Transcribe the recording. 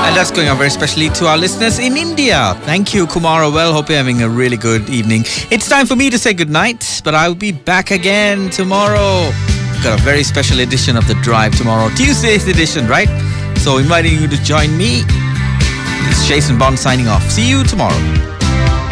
And that's going out very specially to our listeners in India. Thank you, Kumara. Well, hope you're having a really good evening. It's time for me to say goodnight, but I'll be back again tomorrow. We've got a very special edition of The Drive tomorrow. Tuesday's edition, right? So inviting you to join me. It's Jason Bond signing off. See you tomorrow.